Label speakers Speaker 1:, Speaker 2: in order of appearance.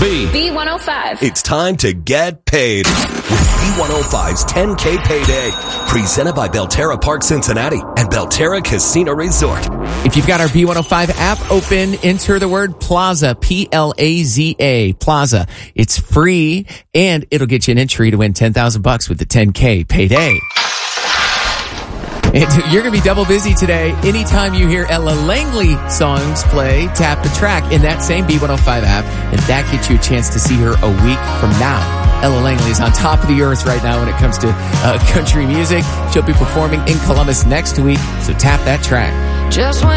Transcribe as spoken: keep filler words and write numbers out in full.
Speaker 1: B.
Speaker 2: B one oh five.
Speaker 3: It's time to get paid with B one oh five's ten K Payday. Presented by Belterra Park Cincinnati and Belterra Casino Resort.
Speaker 4: If you've got our B one oh five app open, enter the word Plaza, P L A Z A, Plaza. It's free, and it'll get you an entry to win ten thousand bucks with the ten K Payday. And you're going to be double busy today. Anytime you hear Ella Langley songs play, tap the track in that same B one oh five app, and that gets you a chance to see her a week from now. Ella Langley is on top of the earth right now when it comes to uh, country music. She'll be performing in Columbus next week, so tap that track.
Speaker 2: Just